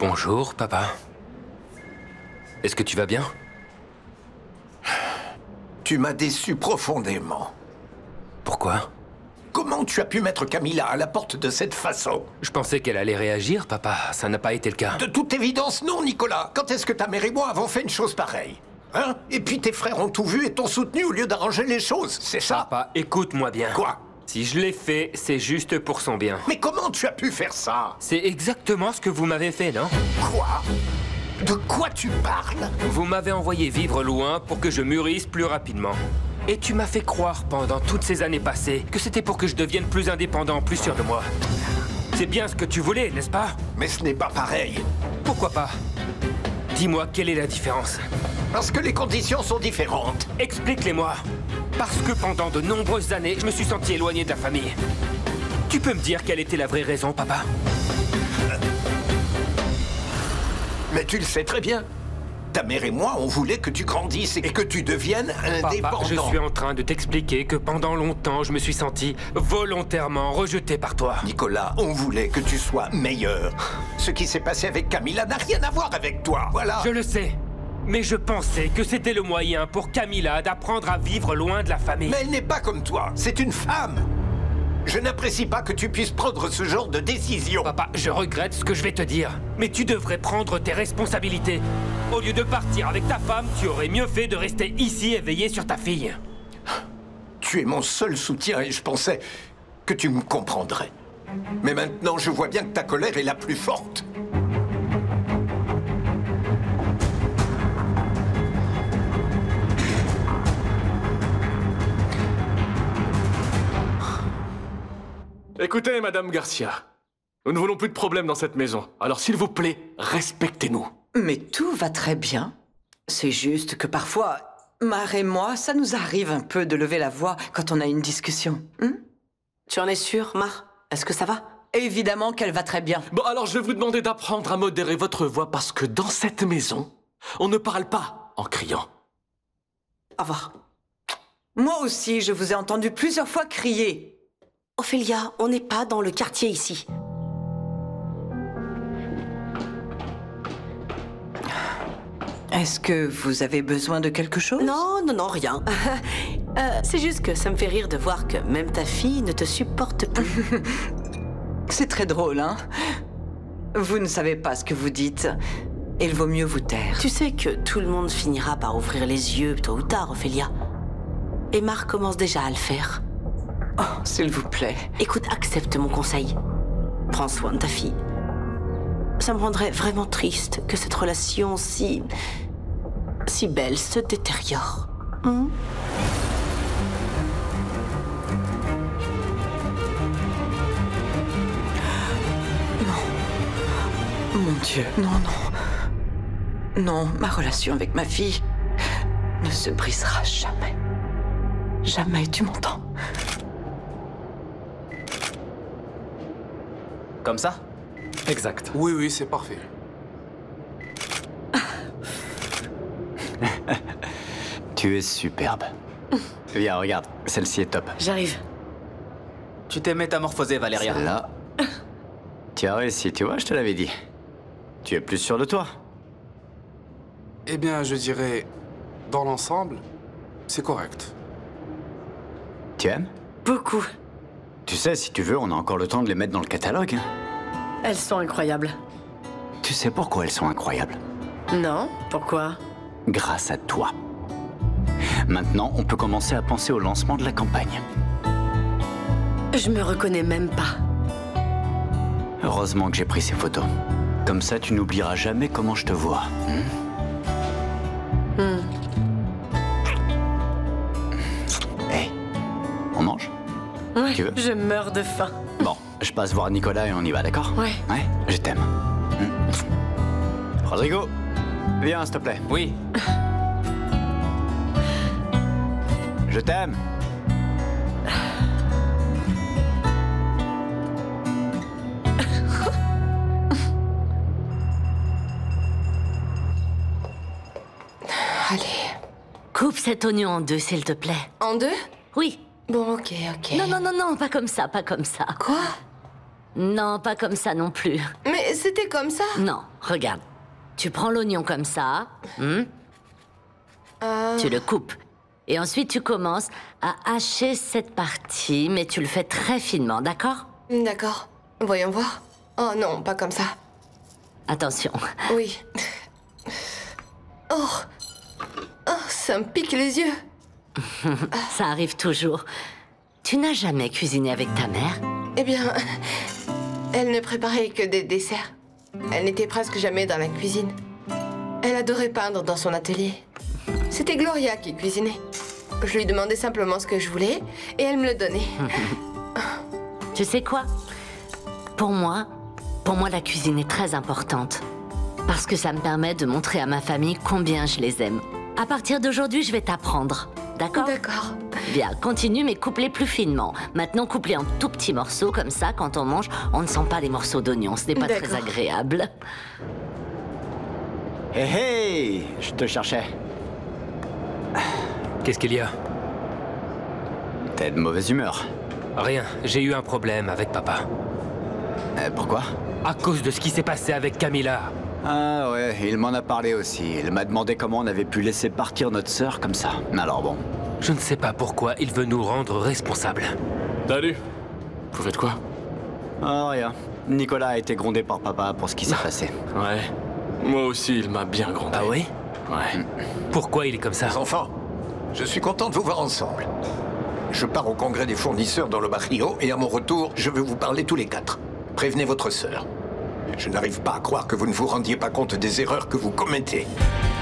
Bonjour, papa. Est-ce que tu vas bien? Tu m'as déçu profondément. Pourquoi? Comment tu as pu mettre Camilla à la porte de cette façon? Je pensais qu'elle allait réagir, papa. Ça n'a pas été le cas. De toute évidence, non, Nicolas. Quand est-ce que ta mère et moi avons fait une chose pareille? Hein? Et puis tes frères ont tout vu et t'ont soutenu au lieu d'arranger les choses, c'est ça? Papa, écoute-moi bien. Quoi? Si je l'ai fait, c'est juste pour son bien. Mais comment tu as pu faire ça? C'est exactement ce que vous m'avez fait, non? Quoi? De quoi tu parles? Vous m'avez envoyé vivre loin pour que je mûrisse plus rapidement. Et tu m'as fait croire pendant toutes ces années passées que c'était pour que je devienne plus indépendant, plus sûr de moi. C'est bien ce que tu voulais, n'est-ce pas? Mais ce n'est pas pareil. Pourquoi pas? Dis-moi, quelle est la différence? Parce que les conditions sont différentes. Explique-les-moi. Parce que pendant de nombreuses années, je me suis senti éloigné de la famille. Tu peux me dire quelle était la vraie raison, papa? Mais tu le sais très bien. Ta mère et moi, on voulait que tu grandisses et que tu deviennes indépendant. Papa, je suis en train de t'expliquer que pendant longtemps, je me suis senti volontairement rejeté par toi. Nicolas, on voulait que tu sois meilleur. Ce qui s'est passé avec Camilla n'a rien à voir avec toi, voilà. Je le sais. Mais je pensais que c'était le moyen pour Camilla d'apprendre à vivre loin de la famille. Mais elle n'est pas comme toi, c'est une femme. Je n'apprécie pas que tu puisses prendre ce genre de décision. Papa, je regrette ce que je vais te dire. Mais tu devrais prendre tes responsabilités. Au lieu de partir avec ta femme, tu aurais mieux fait de rester ici et veiller sur ta fille. Tu es mon seul soutien et je pensais que tu me comprendrais. Mais maintenant, je vois bien que ta colère est la plus forte. Écoutez, Madame Garcia, nous ne voulons plus de problèmes dans cette maison. Alors s'il vous plaît, respectez-nous. Mais tout va très bien. C'est juste que parfois, Mar et moi, ça nous arrive un peu de lever la voix quand on a une discussion. Tu en es sûre, Mar? Est-ce que ça va? Évidemment qu'elle va très bien. Bon, alors je vais vous demander d'apprendre à modérer votre voix parce que dans cette maison, on ne parle pas en criant. Au revoir. Moi aussi, je vous ai entendu plusieurs fois crier. Ophélia, on n'est pas dans le quartier ici. Est-ce que vous avez besoin de quelque chose? Non, rien. C'est juste que ça me fait rire de voir que même ta fille ne te supporte plus. C'est très drôle, hein? Vous ne savez pas ce que vous dites. Il vaut mieux vous taire. Tu sais que tout le monde finira par ouvrir les yeux tôt ou tard, Ophélia. Et Mar commence déjà à le faire. Oh, s'il vous plaît. Écoute, accepte mon conseil. Prends soin de ta fille. Ça me rendrait vraiment triste que cette relation si belle se détériore. Non. Mon Dieu, non. Non, ma relation avec ma fille ne se brisera jamais. Jamais, tu m'entends? Comme ça? Exact. Oui, c'est parfait. Tu es superbe. Viens, regarde, celle-ci est top. J'arrive. Tu t'es métamorphosée, Valéria. Celle-là. Tu as réussi, tu vois, je te l'avais dit. Tu es plus sûr de toi. Eh bien, je dirais, dans l'ensemble, c'est correct. Tu aimes? Beaucoup. Tu sais, si tu veux, on a encore le temps de les mettre dans le catalogue. Elles sont incroyables. Tu sais pourquoi elles sont incroyables? Non? Pourquoi? Grâce à toi. Maintenant, on peut commencer à penser au lancement de la campagne. Je me reconnais même pas. Heureusement que j'ai pris ces photos. Comme ça, tu n'oublieras jamais comment je te vois. Hey, on mange? Ouais, Tu veux? je meurs de faim. Bon, je passe voir Nicolas et on y va, d'accord? Ouais. Ouais, je t'aime. Rodrigo, viens, s'il te plaît. Oui. Je t'aime. Allez. Coupe cet oignon en deux, s'il te plaît. En deux? Oui. Bon, ok. Non, pas comme ça, pas comme ça. Quoi? Non, pas comme ça non plus. Mais c'était comme ça. Non, regarde. Tu prends l'oignon comme ça, tu le coupes. Et ensuite, tu commences à hacher cette partie, mais tu le fais très finement, d'accord? D'accord. Voyons voir. Oh non, pas comme ça. Attention. Oui. Oh. Oh, ça me pique les yeux. Ça arrive toujours. Tu n'as jamais cuisiné avec ta mère? Eh bien, elle ne préparait que des desserts. Elle n'était presque jamais dans la cuisine. Elle adorait peindre dans son atelier. C'était Gloria qui cuisinait. Je lui demandais simplement ce que je voulais et elle me le donnait. Tu sais quoi? Pour moi, la cuisine est très importante. Parce que ça me permet de montrer à ma famille combien je les aime. À partir d'aujourd'hui, je vais t'apprendre. D'accord? D'accord. Bien, continue, mais coupe-les plus finement. Maintenant, coupe-les en tout petits morceaux, comme ça, quand on mange, on ne sent pas les morceaux d'oignon. Ce n'est pas très agréable. Hé hé, je te cherchais. Qu'est-ce qu'il y a? T'es de mauvaise humeur. Rien, j'ai eu un problème avec papa. Pourquoi? À cause de ce qui s'est passé avec Camilla. Ah ouais, il m'en a parlé aussi. Il m'a demandé comment on avait pu laisser partir notre sœur comme ça. Alors bon. Je ne sais pas pourquoi il veut nous rendre responsables. Salut. Vous faites quoi? Oh, rien. Nicolas a été grondé par papa pour ce qui s'est passé. Ouais. Moi aussi, il m'a bien grondé. Ah oui? Ouais. Pourquoi il est comme ça? Les enfants, je suis content de vous voir ensemble. Je pars au congrès des fournisseurs dans le Barrio et à mon retour, je veux vous parler tous les quatre. Prévenez votre sœur. Je n'arrive pas à croire que vous ne vous rendiez pas compte des erreurs que vous commettez.